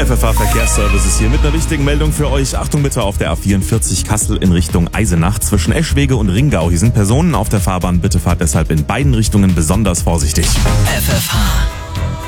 FFH Verkehrsservice ist hier mit einer wichtigen Meldung für euch. Achtung bitte auf der A44 Kassel in Richtung Eisenach zwischen Eschwege und Ringau. Hier sind Personen auf der Fahrbahn. Bitte fahrt deshalb in beiden Richtungen besonders vorsichtig. FFH